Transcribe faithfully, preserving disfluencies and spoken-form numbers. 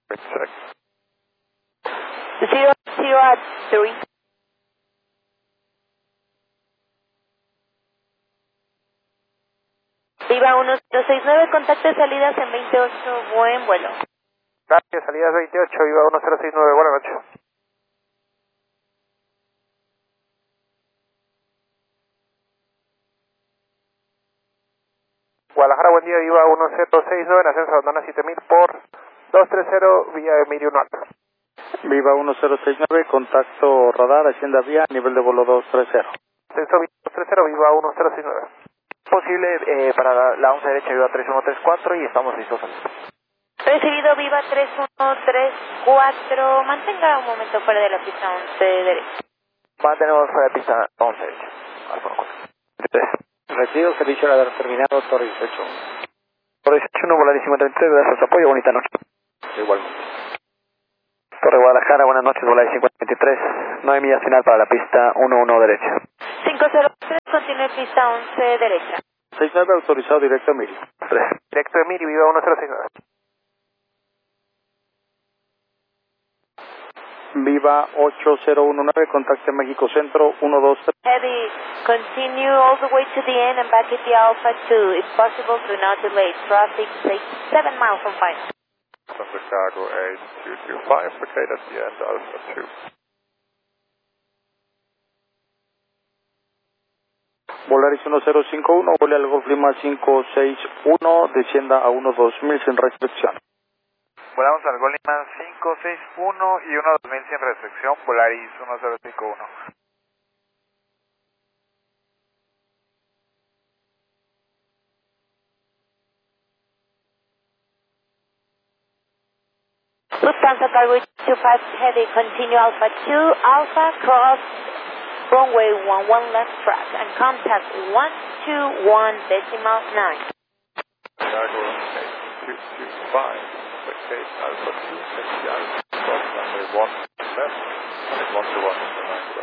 Check. Zero, zero at three. Viva uno cero seis nueve, contacte salidas en veintiocho, buen vuelo. Gracias, salidas veintiocho, Viva uno cero seis nueve, buenas noches. Guadalajara, buen día, Viva uno cero seis nueve, en ascenso a Dona siete mil por doscientos treinta, vía Emilio Norte. Viva uno cero seis nueve, contacto radar, Hacienda Vía, nivel de vuelo doscientos treinta. Ascenso Vía doscientos treinta, Viva uno cero seis nueve. Posible eh, para la, la once derecha, Viva tres uno tres cuatro y estamos listos. Recibido, Viva tres uno tres cuatro, mantenga un momento fuera de la pista once derecha. Mantenemos fuera de pista once derecha. Recibido, servicio radar terminado, Torre dieciocho. Torre dieciocho, uno, Volaris cincuenta y tres, gracias por su apoyo, bonita noche. Igualmente. Torre Guadalajara, buenas noches, Volaris cincuenta y tres, nueve millas final para la pista uno uno derecha. cinco cero tres, continúe pista once derecha. seis nueve, autorizado directo a Miri. tres. Directo de Miri, Viva uno cero seis nueve. Viva ocho cero uno nueve, contacte México Centro, uno dos tres. Heavy, continue all the way to the end and back at the Alpha two. If possible, do not delay. Traffic, six, seven miles from final. From Chicago eight two two five, locate at the end, Alpha two. Volaris uno cero cinco uno, vuele al Golf Lima cinco seis uno, descienda a uno dos mil sin restricción. Volamos al Goldman cinco seis uno y uno dos mil sin restricción, Polaris uno cero cinco uno. Lufthansa Cargo two five Heavy, continue Alpha two, Alpha cross runway one one left track and contact one two one decimal nine. Chicago eight two two five, locate Alpha two, taxi Alpha, cross runway one left, and one to one.